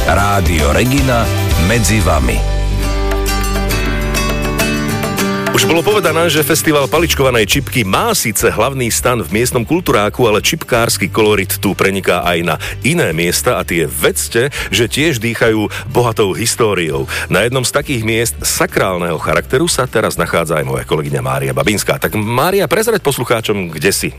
Rádio Regina medzi vami. Už bolo povedané, že festival paličkovanej čipky má síce hlavný stan v miestnom kultúráku, ale čipkársky kolorit tu preniká aj na iné miesta a tie vedzte, že tiež dýchajú bohatou históriou. Na jednom z takých miest sakrálneho charakteru sa teraz nachádza aj moja kolegyňa Mária Babinská. Tak Mária, prezrať poslucháčom, kde si?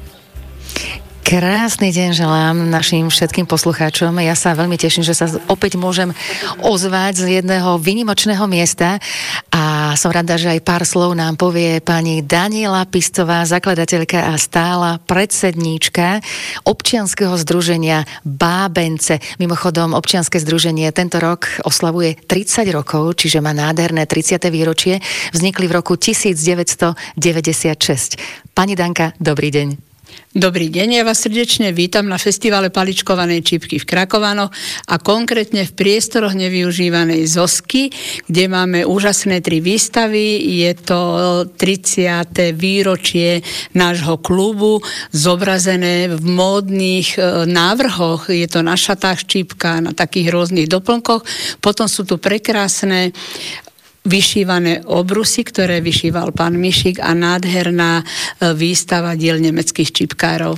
Krásny deň želám našim všetkým poslucháčom. Ja sa veľmi teším, že sa opäť môžem ozvať z jedného výnimočného miesta a som rada, že aj pár slov nám povie pani Daniela Pistová, zakladateľka a stála predsedníčka občianskeho združenia Bábence. Mimochodom, občianske združenie tento rok oslavuje 30 rokov, čiže má nádherné 30. výročie. Vznikli v roku 1996. Pani Danka, dobrý deň. Dobrý deň, ja vás srdečne vítam na festivale paličkovanej čipky v Krakovanoch a konkrétne v priestoroch nevyužívanej Zosky, kde máme úžasné 3 výstavy. Je to 30. výročie nášho klubu, zobrazené v módnych návrhoch. Je to na šatách čipka, na takých rôznych doplnkoch. Potom sú tu prekrásne vyšívané obrusy, ktoré vyšíval pán Mišik a nádherná výstava diel nemeckých čipkárov.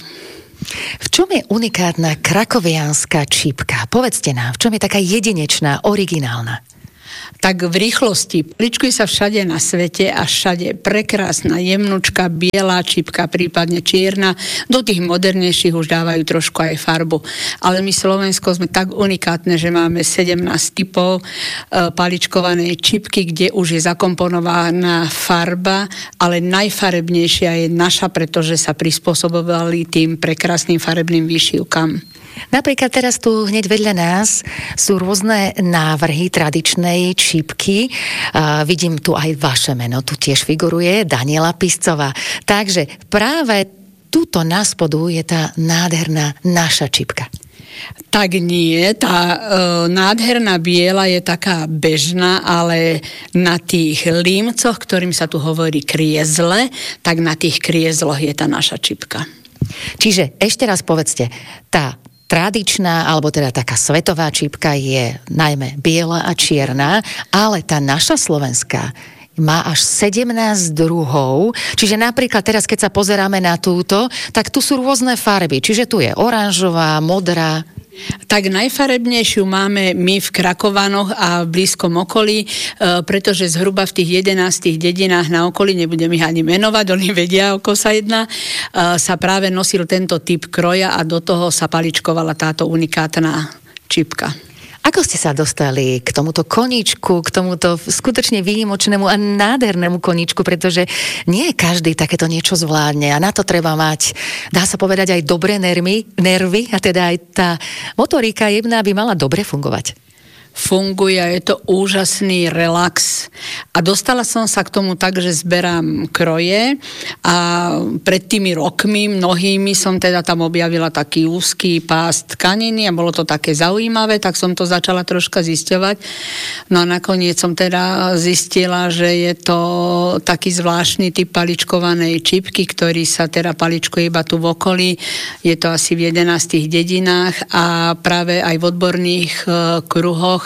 V čom je unikátna krakovianska čipka? Povedzte nám, v čom je taká jedinečná, originálna? Tak v rýchlosti. Paličkuje sa všade na svete a všade prekrásna, jemnučka, biela čipka, prípadne čierna. Do tých modernejších už dávajú trošku aj farbu. Ale my Slovensko sme tak unikátne, že máme 17 typov paličkovanej čipky, kde už je zakomponovaná farba, ale najfarebnejšia je naša, pretože sa prispôsobovali tým prekrásnym farebným výšivkám. Napríklad teraz tu hneď vedľa nás sú rôzne návrhy tradičnej čipky. Vidím tu aj vaše meno, tu tiež figuruje Daniela Pistová. Takže práve tuto na spodu je tá nádherná naša čipka. Tak nie, tá nádherná biela je taká bežná, ale na tých límcoch, ktorým sa tu hovorí kriezle, tak na tých kriezloch je tá naša čipka. Čiže ešte raz povedzte, tá tradičná, alebo teda taká svetová čipka je najmä biela a čierna, ale tá naša slovenská má až 17 druhov. Čiže napríklad teraz, keď sa pozeráme na túto, tak tu sú rôzne farby. Čiže tu je oranžová, modrá. Tak najfarebnejšiu máme my v Krakovanoch a v blízkom okolí, pretože zhruba v tých 11 dedinách na okolí, nebudem ich ani menovať, oni vedia, o koho sa jedná, sa práve nosil tento typ kroja a do toho sa paličkovala táto unikátna čipka. Ako ste sa dostali k tomuto koníčku, k tomuto skutočne výnimočnému a nádhernému koníčku, pretože nie každý takéto niečo zvládne a na to treba mať, dá sa povedať, aj dobré nervy a teda aj tá motorika jemná by mala dobre fungovať. Funguje, je to úžasný relax. A dostala som sa k tomu tak, že zberám kroje a pred tými rokmi mnohými som teda tam objavila taký úzky pás tkaniny a bolo to také zaujímavé, tak som to začala troška zisťovať. No a nakoniec som teda zistila, že je to taký zvláštny typ paličkovanej čipky, ktorý sa teda paličkuje iba tu v okolí. Je to asi v 11 dedinách a práve aj v odborných kruhoch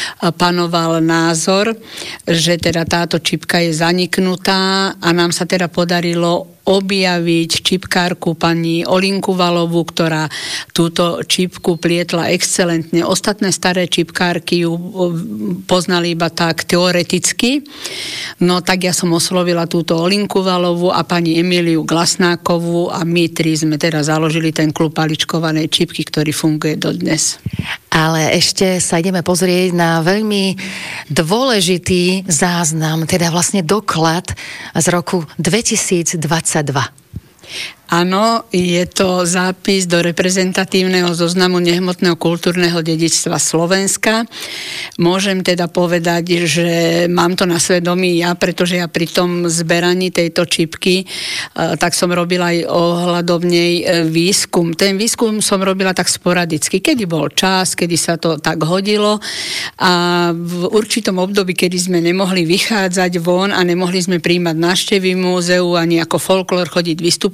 panoval názor, že teda táto čipka je zaniknutá a nám sa teda podarilo objaviť čipkárku pani Olinku Valovú, ktorá túto čipku plietla excelentne. Ostatné staré čipkárky ju poznali iba tak teoreticky. No tak ja som oslovila túto Olinku Valovú a pani Emíliu Glasnákovú a my tri sme teda založili ten klub paličkovanej čipky, ktorý funguje dodnes. Ale ešte sa ideme pozrieť na veľmi dôležitý záznam, teda vlastne doklad z roku 2022. Áno, je to zápis do reprezentatívneho zoznamu nehmotného kultúrneho dedičstva Slovenska. Môžem teda povedať, že mám to na svedomí ja, pretože ja pri tom zberaní tejto čipky, tak som robila aj ohľadovnej výskum. Ten výskum som robila tak sporadicky, kedy bol čas, kedy sa to tak hodilo a v určitom období, kedy sme nemohli vychádzať von a nemohli sme prijímať návštevy múzeu ani ako folklór chodiť vystupovať, museli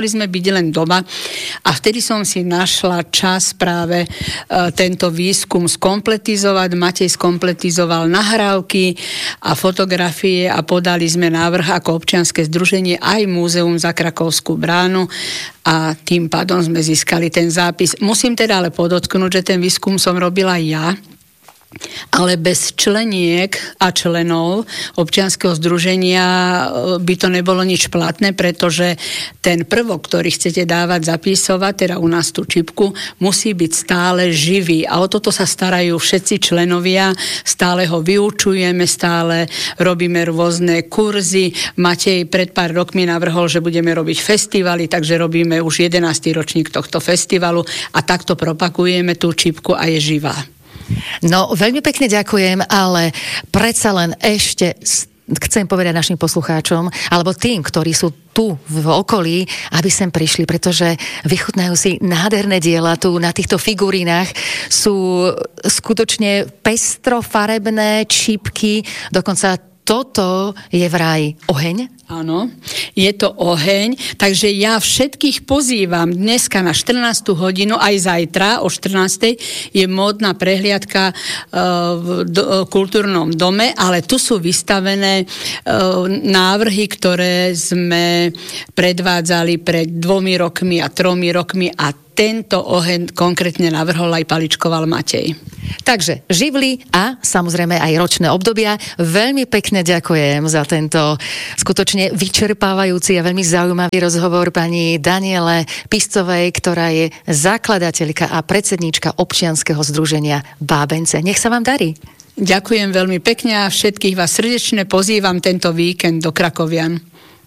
Chceli sme byť len doma a vtedy som si našla čas práve tento výskum skompletizovať. Matej skompletizoval nahrávky a fotografie a podali sme návrh ako občianske združenie aj Múzeum za Krakovskú bránu a tým pádom sme získali ten zápis. Musím teda ale podotknúť, že ten výskum som robila ja, ale bez členiek a členov občianskeho združenia by to nebolo nič platné, pretože ten prvok, ktorý chcete dávať, zapisovať, teda u nás tú čipku, musí byť stále živý. A o toto sa starajú všetci členovia, stále ho vyučujeme, stále robíme rôzne kurzy. Matej pred pár rokmi navrhol, že budeme robiť festivaly, takže robíme už 11. ročník tohto festivalu a takto propagujeme tú čipku a je živá. No, veľmi pekne ďakujem, ale predsa len ešte chcem povedať našim poslucháčom, alebo tým, ktorí sú tu v okolí, aby sem prišli, pretože vychutnajú si nádherné diela tu na týchto figurínach. Sú skutočne pestrofarebné čipky, dokonca toto je vraj oheň? Áno, je to oheň, takže ja všetkých pozývam dneska na 14. hodinu, aj zajtra o 14. je módna prehliadka v kultúrnom dome, ale tu sú vystavené návrhy, ktoré sme predvádzali pred 2 rokmi a 3 rokmi a tento oheň konkrétne navrhol aj paličkoval Matej. Takže živly a samozrejme aj ročné obdobia. Veľmi pekne ďakujem za tento skutočne vyčerpávajúci a veľmi zaujímavý rozhovor pani Daniele Piscovej, ktorá je zakladateľka a predsedníčka občianskeho združenia Bábence. Nech sa vám darí. Ďakujem veľmi pekne a všetkých vás srdečne pozývam tento víkend do Krakovian.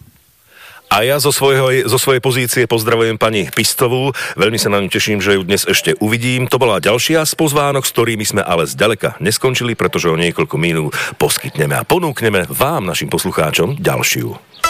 A ja zo svojej pozície pozdravujem pani Pistovú. Veľmi sa na ňu teším, že ju dnes ešte uvidím. To bola ďalšia z pozvánok, s ktorými sme ale zďaleka neskončili, pretože o niekoľko minút poskytneme a ponúkneme vám, našim poslucháčom, ďalšiu.